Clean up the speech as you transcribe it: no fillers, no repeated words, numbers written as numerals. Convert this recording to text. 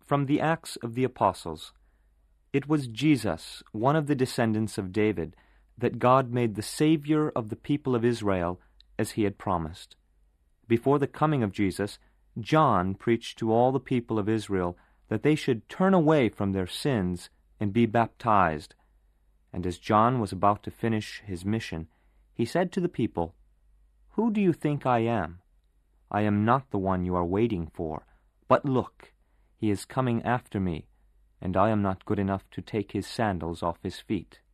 From the Acts of the Apostles. It was Jesus, one of the descendants of David, that God made the Savior of the people of Israel, as he had promised. Before the coming of Jesus, John preached to all the people of Israel that they should turn away from their sins and be baptized. And as John was about to finish his mission, he said to the people, "Who do you think I am? I am not the one you are waiting for, but look, he is coming after me, and I am not good enough to take his sandals off his feet."